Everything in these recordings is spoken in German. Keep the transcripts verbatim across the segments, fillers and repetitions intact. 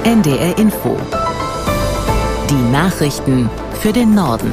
N D R Info. Die Nachrichten für den Norden.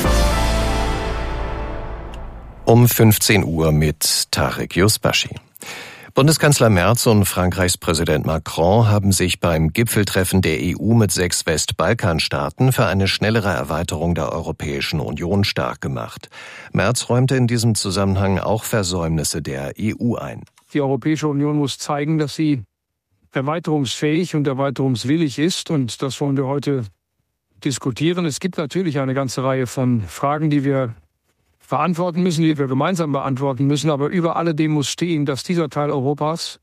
Um fünfzehn Uhr mit Tarek Yusbashi. Bundeskanzler Merz und Frankreichs Präsident Macron haben sich beim Gipfeltreffen der E U mit sechs Westbalkanstaaten für eine schnellere Erweiterung der Europäischen Union stark gemacht. Merz räumte in diesem Zusammenhang auch Versäumnisse der E U ein. Die Europäische Union muss zeigen, dass sie erweiterungsfähig und erweiterungswillig ist. Und das wollen wir heute diskutieren. Es gibt natürlich eine ganze Reihe von Fragen, die wir verantworten müssen, die wir gemeinsam beantworten müssen. Aber über alledem muss stehen, dass dieser Teil Europas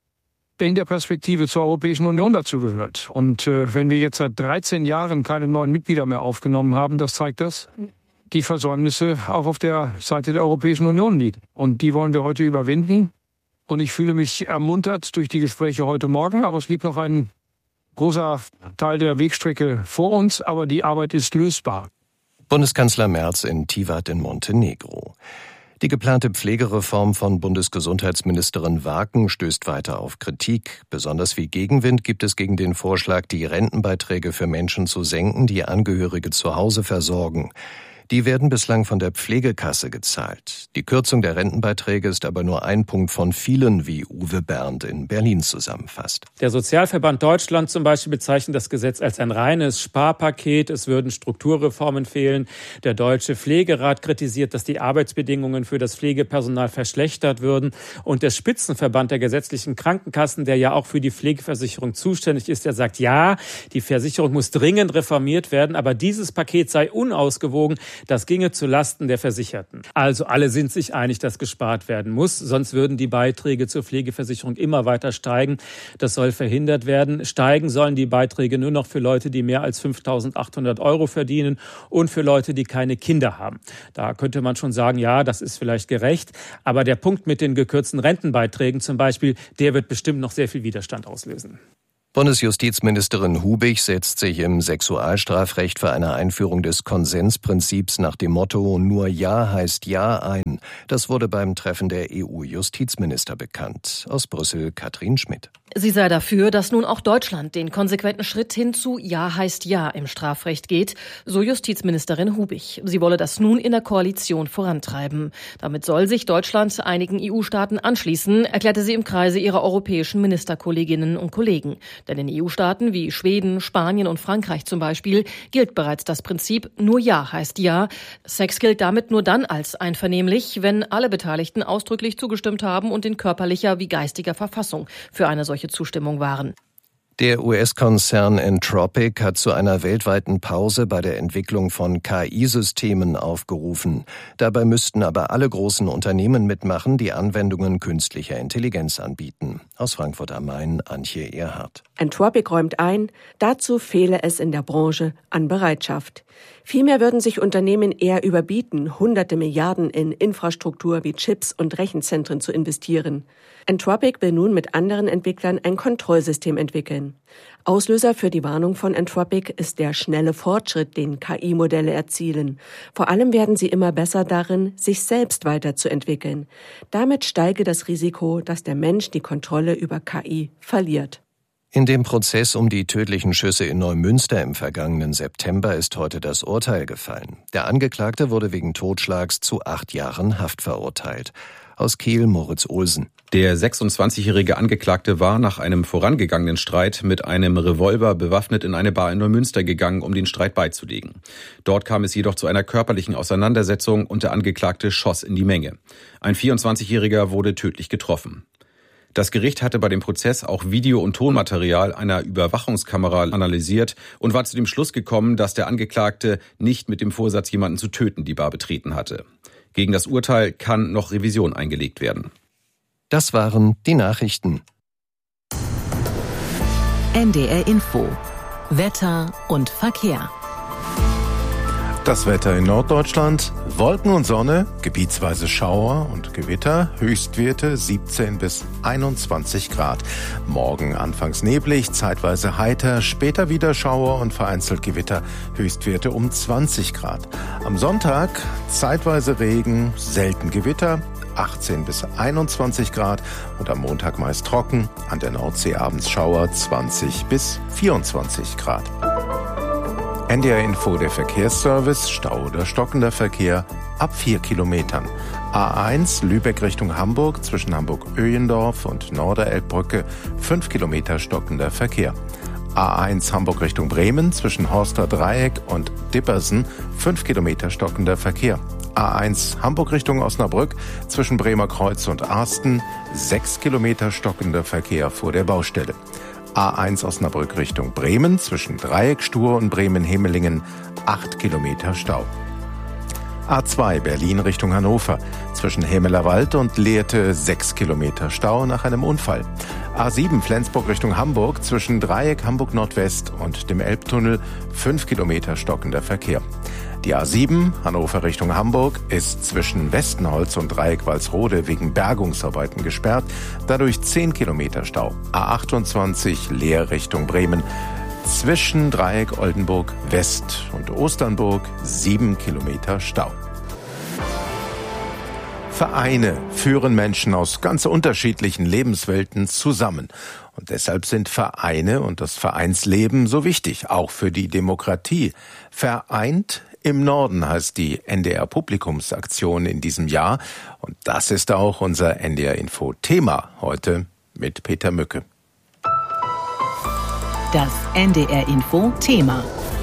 in der Perspektive zur Europäischen Union dazugehört. Und äh, wenn wir jetzt seit dreizehn Jahren keine neuen Mitglieder mehr aufgenommen haben, das zeigt das, die Versäumnisse auch auf der Seite der Europäischen Union liegen. Und die wollen wir heute überwinden. Und ich fühle mich ermuntert durch die Gespräche heute Morgen. Aber es liegt noch ein großer Teil der Wegstrecke vor uns. Aber die Arbeit ist lösbar. Bundeskanzler Merz in Tivat in Montenegro. Die geplante Pflegereform von Bundesgesundheitsministerin Waken stößt weiter auf Kritik. Besonders viel Gegenwind gibt es gegen den Vorschlag, die Rentenbeiträge für Menschen zu senken, die Angehörige zu Hause versorgen. Die werden bislang von der Pflegekasse gezahlt. Die Kürzung der Rentenbeiträge ist aber nur ein Punkt von vielen, wie Uwe Bernd in Berlin zusammenfasst. Der Sozialverband Deutschland zum Beispiel bezeichnet das Gesetz als ein reines Sparpaket. Es würden Strukturreformen fehlen. Der Deutsche Pflegerat kritisiert, dass die Arbeitsbedingungen für das Pflegepersonal verschlechtert würden. Und der Spitzenverband der gesetzlichen Krankenkassen, der ja auch für die Pflegeversicherung zuständig ist, der sagt, ja, die Versicherung muss dringend reformiert werden, aber dieses Paket sei unausgewogen. Das ginge zu Lasten der Versicherten. Also alle sind sich einig, dass gespart werden muss. Sonst würden die Beiträge zur Pflegeversicherung immer weiter steigen. Das soll verhindert werden. Steigen sollen die Beiträge nur noch für Leute, die mehr als fünftausendachthundert Euro verdienen und für Leute, die keine Kinder haben. Da könnte man schon sagen, ja, das ist vielleicht gerecht. Aber der Punkt mit den gekürzten Rentenbeiträgen zum Beispiel, der wird bestimmt noch sehr viel Widerstand auslösen. Bundesjustizministerin Hubig setzt sich im Sexualstrafrecht für eine Einführung des Konsensprinzips nach dem Motto "Nur Ja heißt Ja" ein. Das wurde beim Treffen der E U-Justizminister bekannt. Aus Brüssel Katrin Schmidt. Sie sei dafür, dass nun auch Deutschland den konsequenten Schritt hin zu Ja heißt Ja im Strafrecht geht, so Justizministerin Hubig. Sie wolle das nun in der Koalition vorantreiben. Damit soll sich Deutschland einigen E U-Staaten anschließen, erklärte sie im Kreise ihrer europäischen Ministerkolleginnen und Kollegen. Denn in E U-Staaten wie Schweden, Spanien und Frankreich zum Beispiel gilt bereits das Prinzip "Nur Ja heißt Ja". Sex gilt damit nur dann als einvernehmlich, wenn alle Beteiligten ausdrücklich zugestimmt haben und in körperlicher wie geistiger Verfassung für eine solche Zustimmung waren. Der U S-Konzern Anthropic hat zu einer weltweiten Pause bei der Entwicklung von K I-Systemen aufgerufen. Dabei müssten aber alle großen Unternehmen mitmachen, die Anwendungen künstlicher Intelligenz anbieten. Aus Frankfurt am Main, Antje Erhardt. Anthropic räumt ein, dazu fehle es in der Branche an Bereitschaft. Vielmehr würden sich Unternehmen eher überbieten, hunderte Milliarden in Infrastruktur wie Chips und Rechenzentren zu investieren. Anthropic will nun mit anderen Entwicklern ein Kontrollsystem entwickeln. Auslöser für die Warnung von Anthropic ist der schnelle Fortschritt, den K I-Modelle erzielen. Vor allem werden sie immer besser darin, sich selbst weiterzuentwickeln. Damit steige das Risiko, dass der Mensch die Kontrolle über K I verliert. In dem Prozess um die tödlichen Schüsse in Neumünster im vergangenen September ist heute das Urteil gefallen. Der Angeklagte wurde wegen Totschlags zu acht Jahren Haft verurteilt. Aus Kiel Moritz Olsen. Der sechsundzwanzigjährige Angeklagte war nach einem vorangegangenen Streit mit einem Revolver bewaffnet in eine Bar in Neumünster gegangen, um den Streit beizulegen. Dort kam es jedoch zu einer körperlichen Auseinandersetzung und der Angeklagte schoss in die Menge. Ein vierundzwanzigjähriger wurde tödlich getroffen. Das Gericht hatte bei dem Prozess auch Video- und Tonmaterial einer Überwachungskamera analysiert und war zu dem Schluss gekommen, dass der Angeklagte nicht mit dem Vorsatz, jemanden zu töten, die Bar betreten hatte. Gegen das Urteil kann noch Revision eingelegt werden. Das waren die Nachrichten. N D R Info. Wetter und Verkehr. Das Wetter in Norddeutschland: Wolken und Sonne, gebietsweise Schauer und Gewitter, Höchstwerte siebzehn bis einundzwanzig Grad. Morgen anfangs neblig, zeitweise heiter, später wieder Schauer und vereinzelt Gewitter, Höchstwerte um zwanzig Grad. Am Sonntag zeitweise Regen, selten Gewitter, achtzehn bis einundzwanzig Grad und am Montag meist trocken, an der Nordsee abends Schauer zwanzig bis vierundzwanzig Grad. N D R Info, der Verkehrsservice, Stau oder stockender Verkehr ab vier Kilometern. A eins Lübeck Richtung Hamburg zwischen Hamburg-Öhendorf und Norderelbbrücke fünf Kilometer stockender Verkehr. A eins Hamburg Richtung Bremen zwischen Horster Dreieck und Dippersen fünf Kilometer stockender Verkehr. A eins Hamburg Richtung Osnabrück zwischen Bremer Kreuz und Arsten sechs Kilometer stockender Verkehr vor der Baustelle. A eins Osnabrück Richtung Bremen zwischen Dreieckstuhr und Bremen-Hemelingen acht Kilometer Stau. A zwei Berlin Richtung Hannover zwischen Hemelerwald und Lehrte sechs Kilometer Stau nach einem Unfall. A sieben Flensburg Richtung Hamburg zwischen Dreieck Hamburg Nordwest und dem Elbtunnel fünf Kilometer stockender Verkehr. Die A sieben Hannover Richtung Hamburg ist zwischen Westenholz und Dreieck Walsrode wegen Bergungsarbeiten gesperrt, dadurch zehn Kilometer Stau. A achtundzwanzig Leer Richtung Bremen zwischen Dreieck Oldenburg West und Osternburg sieben Kilometer Stau. Vereine führen Menschen aus ganz unterschiedlichen Lebenswelten zusammen. Und deshalb sind Vereine und das Vereinsleben so wichtig, auch für die Demokratie. Vereint im Norden heißt die N D R-Publikumsaktion in diesem Jahr. Und das ist auch unser N D R-Info-Thema heute mit Peter Mücke. Das N D R-Info-Thema.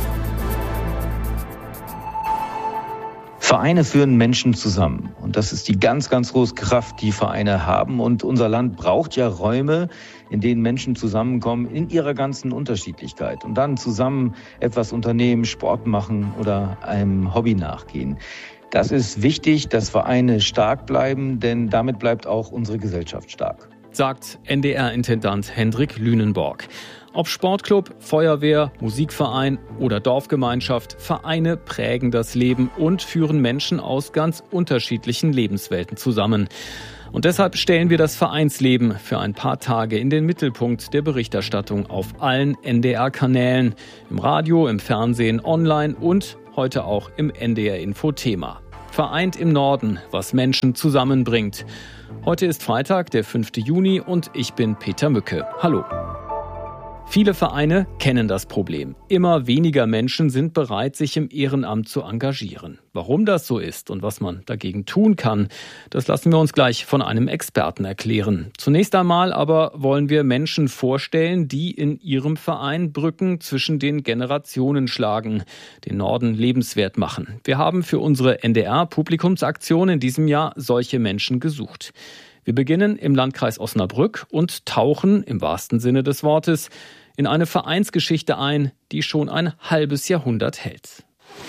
Vereine führen Menschen zusammen. Und das ist die ganz, ganz große Kraft, die Vereine haben. Und unser Land braucht ja Räume, in denen Menschen zusammenkommen in ihrer ganzen Unterschiedlichkeit und dann zusammen etwas unternehmen, Sport machen oder einem Hobby nachgehen. Das ist wichtig, dass Vereine stark bleiben, denn damit bleibt auch unsere Gesellschaft stark. Sagt N D R-Intendant Hendrik Lünenborg. Ob Sportclub, Feuerwehr, Musikverein oder Dorfgemeinschaft, Vereine prägen das Leben und führen Menschen aus ganz unterschiedlichen Lebenswelten zusammen. Und deshalb stellen wir das Vereinsleben für ein paar Tage in den Mittelpunkt der Berichterstattung auf allen N D R-Kanälen, im Radio, im Fernsehen, online und heute auch im N D R-Info-Thema. Vereint im Norden, was Menschen zusammenbringt. Heute ist Freitag, der fünfte Juni und ich bin Peter Mücke. Hallo. Viele Vereine kennen das Problem. Immer weniger Menschen sind bereit, sich im Ehrenamt zu engagieren. Warum das so ist und was man dagegen tun kann, das lassen wir uns gleich von einem Experten erklären. Zunächst einmal aber wollen wir Menschen vorstellen, die in ihrem Verein Brücken zwischen den Generationen schlagen, den Norden lebenswert machen. Wir haben für unsere N D R-Publikumsaktion in diesem Jahr solche Menschen gesucht. Wir beginnen im Landkreis Osnabrück und tauchen, im wahrsten Sinne des Wortes, in eine Vereinsgeschichte ein, die schon ein halbes Jahrhundert hält.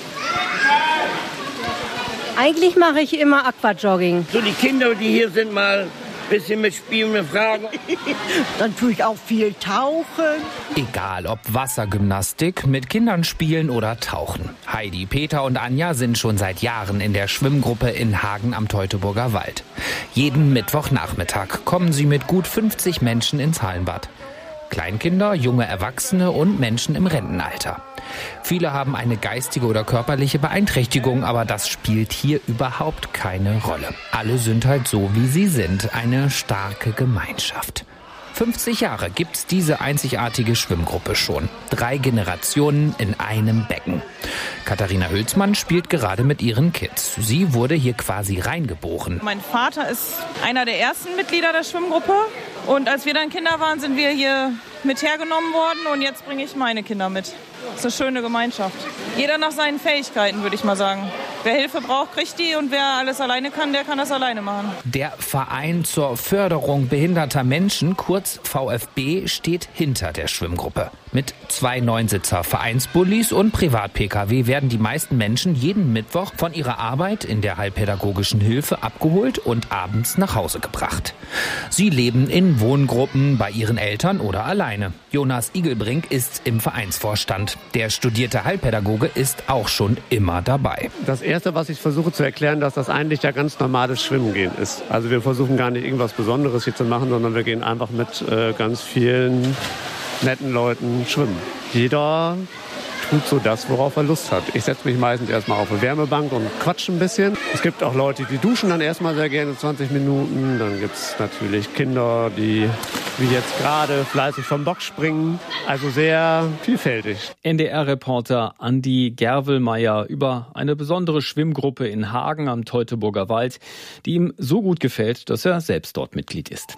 Eigentlich mache ich immer Aquajogging. So die Kinder, die hier sind, mal ein bisschen mitspielen und fragen. Dann tue ich auch viel tauchen. Egal ob Wassergymnastik, mit Kindern spielen oder tauchen. Heidi, Peter und Anja sind schon seit Jahren in der Schwimmgruppe in Hagen am Teutoburger Wald. Jeden Mittwochnachmittag kommen sie mit gut fünfzig Menschen ins Hallenbad. Kleinkinder, junge Erwachsene und Menschen im Rentenalter. Viele haben eine geistige oder körperliche Beeinträchtigung, aber das spielt hier überhaupt keine Rolle. Alle sind halt so, wie sie sind, eine starke Gemeinschaft. fünfzig Jahre gibt's diese einzigartige Schwimmgruppe schon. Drei Generationen in einem Becken. Katharina Hülsmann spielt gerade mit ihren Kids. Sie wurde hier quasi reingeboren. Mein Vater ist einer der ersten Mitglieder der Schwimmgruppe. Und als wir dann Kinder waren, sind wir hier mit hergenommen worden. Und jetzt bringe ich meine Kinder mit. Das ist eine schöne Gemeinschaft. Jeder nach seinen Fähigkeiten, würde ich mal sagen. Wer Hilfe braucht, kriegt die. Und wer alles alleine kann, der kann das alleine machen. Der Verein zur Förderung behinderter Menschen, kurz V F B, steht hinter der Schwimmgruppe. Mit zwei Neunsitzer Vereinsbullis und Privat-P K W werden die meisten Menschen jeden Mittwoch von ihrer Arbeit in der heilpädagogischen Hilfe abgeholt und abends nach Hause gebracht. Sie leben in Wohngruppen bei ihren Eltern oder alleine. Jonas Igelbrink ist im Vereinsvorstand. Der studierte Heilpädagoge ist auch schon immer dabei. Das Erste, was ich versuche zu erklären, dass das eigentlich ja ganz normales Schwimmen gehen ist. Also wir versuchen gar nicht irgendwas Besonderes hier zu machen, sondern wir gehen einfach mit äh, ganz vielen netten Leuten schwimmen. Jeder tut so das, worauf er Lust hat. Ich setze mich meistens erstmal auf eine Wärmebank und quatsche ein bisschen. Es gibt auch Leute, die duschen dann erstmal sehr gerne zwanzig Minuten. Dann gibt es natürlich Kinder, die wie jetzt gerade fleißig vom Bock springen. Also sehr vielfältig. N D R-Reporter Andi Gervelmeier über eine besondere Schwimmgruppe in Hagen am Teutoburger Wald, die ihm so gut gefällt, dass er selbst dort Mitglied ist.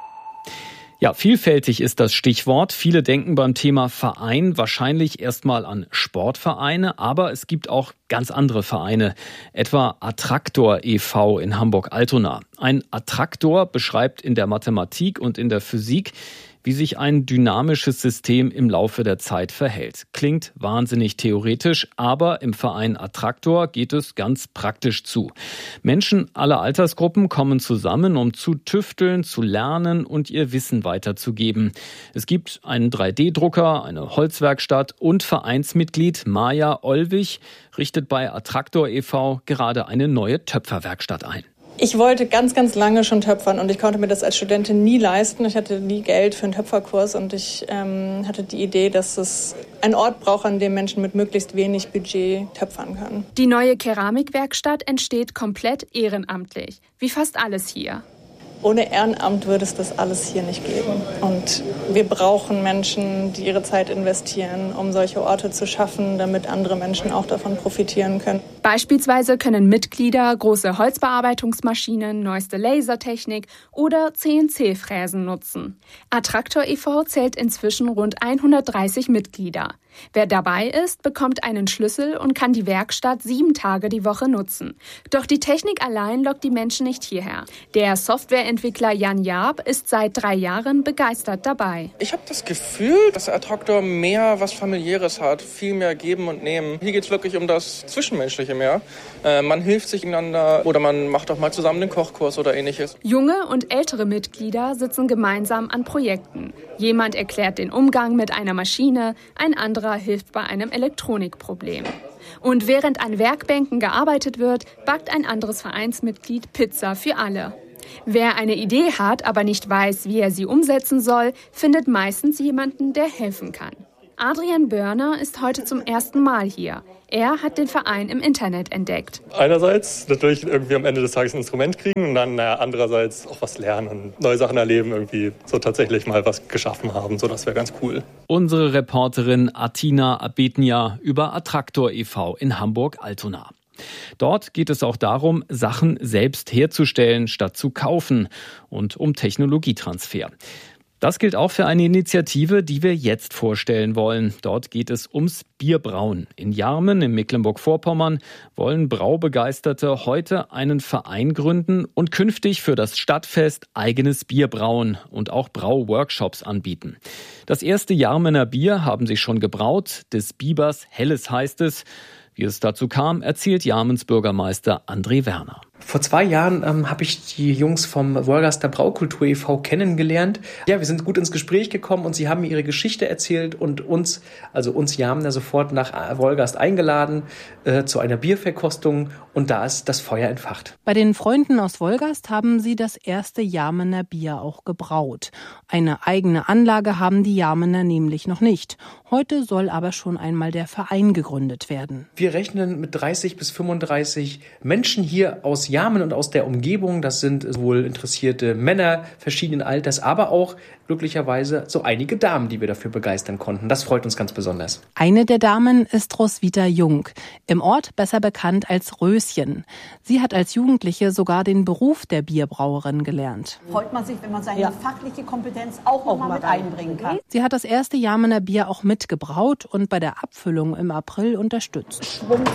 Ja, vielfältig ist das Stichwort. Viele denken beim Thema Verein wahrscheinlich erstmal an Sportvereine, aber es gibt auch ganz andere Vereine, etwa Attraktor e V in Hamburg-Altona. Ein Attraktor beschreibt in der Mathematik und in der Physik, wie sich ein dynamisches System im Laufe der Zeit verhält. Klingt wahnsinnig theoretisch, aber im Verein Attraktor geht es ganz praktisch zu. Menschen aller Altersgruppen kommen zusammen, um zu tüfteln, zu lernen und ihr Wissen weiterzugeben. Es gibt einen drei D Drucker, eine Holzwerkstatt und Vereinsmitglied Maja Olwig richtet bei Attraktor e V gerade eine neue Töpferwerkstatt ein. Ich wollte ganz, ganz lange schon töpfern und ich konnte mir das als Studentin nie leisten. Ich hatte nie Geld für einen Töpferkurs und ich ähm, hatte die Idee, dass es einen Ort braucht, an dem Menschen mit möglichst wenig Budget töpfern können. Die neue Keramikwerkstatt entsteht komplett ehrenamtlich, wie fast alles hier. Ohne Ehrenamt würde es das alles hier nicht geben. Und wir brauchen Menschen, die ihre Zeit investieren, um solche Orte zu schaffen, damit andere Menschen auch davon profitieren können. Beispielsweise können Mitglieder große Holzbearbeitungsmaschinen, neueste Lasertechnik oder C N C-Fräsen nutzen. Attraktor e V zählt inzwischen rund hundertdreißig Mitglieder. Wer dabei ist, bekommt einen Schlüssel und kann die Werkstatt sieben Tage die Woche nutzen. Doch die Technik allein lockt die Menschen nicht hierher. Der Softwareentwickler Jan Jaab ist seit drei Jahren begeistert dabei. Ich habe das Gefühl, dass Attraktor mehr was Familiäres hat, viel mehr geben und nehmen. Hier geht es wirklich um das Zwischenmenschliche mehr. Äh, man hilft sich einander oder man macht auch mal zusammen den Kochkurs oder ähnliches. Junge und ältere Mitglieder sitzen gemeinsam an Projekten. Jemand erklärt den Umgang mit einer Maschine, ein anderer hilft bei einem Elektronikproblem. Und während an Werkbänken gearbeitet wird, backt ein anderes Vereinsmitglied Pizza für alle. Wer eine Idee hat, aber nicht weiß, wie er sie umsetzen soll, findet meistens jemanden, der helfen kann. Adrian Börner ist heute zum ersten Mal hier. Er hat den Verein im Internet entdeckt. Einerseits natürlich irgendwie am Ende des Tages ein Instrument kriegen und dann naja, andererseits auch was lernen und neue Sachen erleben, irgendwie so tatsächlich mal was geschaffen haben. So, das wäre ganz cool. Unsere Reporterin Atina Abetnia über Attraktor e V in Hamburg-Altona. Dort geht es auch darum, Sachen selbst herzustellen, statt zu kaufen und um Technologietransfer. Das gilt auch für eine Initiative, die wir jetzt vorstellen wollen. Dort geht es ums Bierbrauen. In Jarmen in Mecklenburg-Vorpommern wollen Braubegeisterte heute einen Verein gründen und künftig für das Stadtfest eigenes Bier brauen und auch Brauworkshops anbieten. Das erste Jarmener Bier haben sie schon gebraut. Des Bibers Helles heißt es. Wie es dazu kam, erzählt Jarmens Bürgermeister André Werner. Vor zwei Jahren ähm, habe ich die Jungs vom Wolgaster Braukultur e V kennengelernt. Ja, wir sind gut ins Gespräch gekommen und sie haben mir ihre Geschichte erzählt und uns, also uns Jarmener, sofort nach Wolgast eingeladen äh, zu einer Bierverkostung und da ist das Feuer entfacht. Bei den Freunden aus Wolgast haben sie das erste Jarmener Bier auch gebraut. Eine eigene Anlage haben die Jarmener nämlich noch nicht. Heute soll aber schon einmal der Verein gegründet werden. Wir rechnen mit dreißig bis fünfunddreißig Menschen hier aus Jarmen und aus der Umgebung. Das sind sowohl interessierte Männer verschiedenen Alters, aber auch glücklicherweise so einige Damen, die wir dafür begeistern konnten. Das freut uns ganz besonders. Eine der Damen ist Roswitha Jung, im Ort besser bekannt als Röschen. Sie hat als Jugendliche sogar den Beruf der Bierbrauerin gelernt. Freut man sich, wenn man seine ja. fachliche Kompetenz auch noch mal mit einbringen kann. Sie hat das erste Jarmener Bier auch mitgebraut und bei der Abfüllung im April unterstützt. Schwung,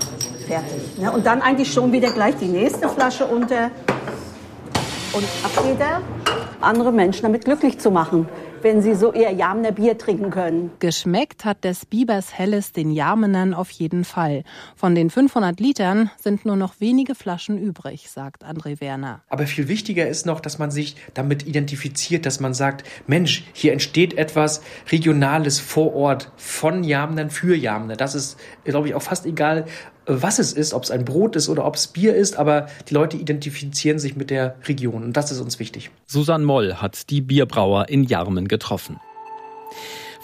fertig. Ne? Und dann eigentlich schon wieder gleich die nächste Flasche unter und Abfeder. Andere Menschen damit glücklich zu machen, wenn sie so ihr Jarmener Bier trinken können. Geschmeckt hat des Bibers Helles den Jarmenern auf jeden Fall. Von den fünfhundert Litern sind nur noch wenige Flaschen übrig, sagt André Werner. Aber viel wichtiger ist noch, dass man sich damit identifiziert, dass man sagt, Mensch, hier entsteht etwas Regionales vor Ort von Jarmenern für Jarmener. Das ist, glaube ich, auch fast egal, was es ist, ob es ein Brot ist oder ob es Bier ist, aber die Leute identifizieren sich mit der Region und das ist uns wichtig. Susanne Moll hat die Bierbrauer in Jarmen getroffen.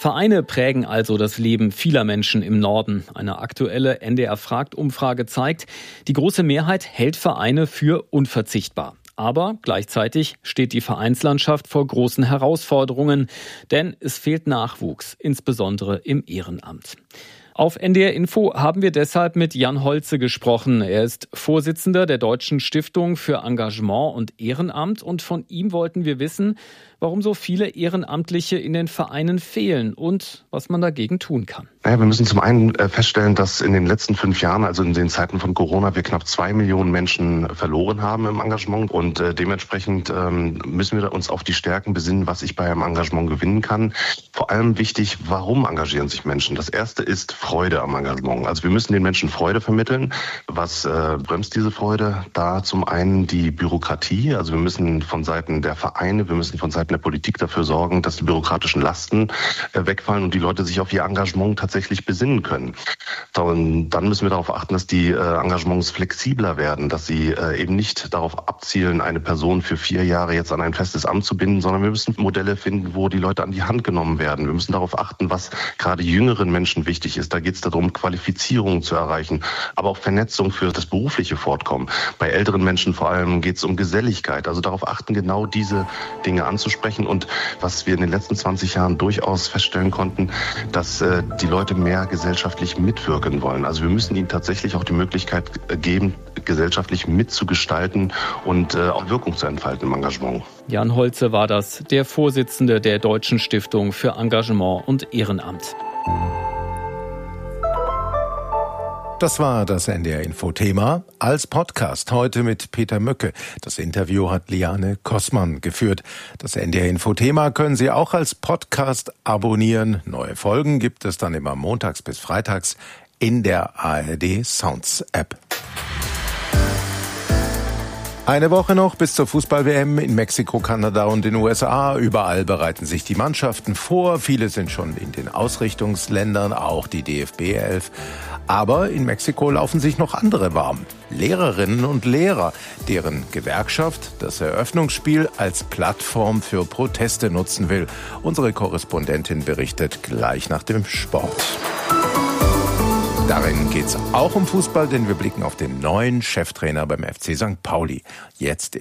Vereine prägen also das Leben vieler Menschen im Norden. Eine aktuelle N D R-Fragt-Umfrage zeigt, die große Mehrheit hält Vereine für unverzichtbar. Aber gleichzeitig steht die Vereinslandschaft vor großen Herausforderungen, denn es fehlt Nachwuchs, insbesondere im Ehrenamt. Auf N D R Info haben wir deshalb mit Jan Holze gesprochen. Er ist Vorsitzender der Deutschen Stiftung für Engagement und Ehrenamt und von ihm wollten wir wissen, warum so viele Ehrenamtliche in den Vereinen fehlen und was man dagegen tun kann. Naja, wir müssen zum einen feststellen, dass in den letzten fünf Jahren, also in den Zeiten von Corona, wir knapp zwei Millionen Menschen verloren haben im Engagement und äh, dementsprechend ähm, müssen wir uns auf die Stärken besinnen, was ich bei einem Engagement gewinnen kann. Vor allem wichtig, warum engagieren sich Menschen? Das erste ist Freude am Engagement. Also wir müssen den Menschen Freude vermitteln. Was äh, bremst diese Freude? Da zum einen die Bürokratie. Also wir müssen von Seiten der Vereine, wir müssen von Seiten der Politik dafür sorgen, dass die bürokratischen Lasten äh, wegfallen und die Leute sich auf ihr Engagement tatsächlich besinnen können. Dann, dann müssen wir darauf achten, dass die äh, Engagements flexibler werden, dass sie äh, eben nicht darauf abzielen, eine Person für vier Jahre jetzt an ein festes Amt zu binden, sondern wir müssen Modelle finden, wo die Leute an die Hand genommen werden. Wir müssen darauf achten, was gerade jüngeren Menschen wichtig ist. Da geht es darum, Qualifizierung zu erreichen, aber auch Vernetzung für das berufliche Fortkommen. Bei älteren Menschen vor allem geht es um Geselligkeit. Also darauf achten, genau diese Dinge anzusprechen. Und was wir in den letzten zwanzig Jahren durchaus feststellen konnten, dass äh, die Leute mehr gesellschaftlich mitwirken wollen. Also wir müssen ihnen tatsächlich auch die Möglichkeit geben, gesellschaftlich mitzugestalten und äh, auch Wirkung zu entfalten im Engagement. Jan Holze war das, der Vorsitzende der Deutschen Stiftung für Engagement und Ehrenamt. Das war das N D R-Info-Thema als Podcast heute mit Peter Möcke. Das Interview hat Liane Kossmann geführt. Das N D R-Info-Thema können Sie auch als Podcast abonnieren. Neue Folgen gibt es dann immer montags bis freitags in der A R D Sounds App. Eine Woche noch bis zur Fußball-W M in Mexiko, Kanada und den U S A. Überall bereiten sich die Mannschaften vor. Viele sind schon in den Ausrichtungsländern, auch die D F B elf. Aber in Mexiko laufen sich noch andere warm. Lehrerinnen und Lehrer, deren Gewerkschaft das Eröffnungsspiel als Plattform für Proteste nutzen will. Unsere Korrespondentin berichtet gleich nach dem Sport. Darin geht's auch um Fußball, denn wir blicken auf den neuen Cheftrainer beim F C Sankt Pauli. Jetzt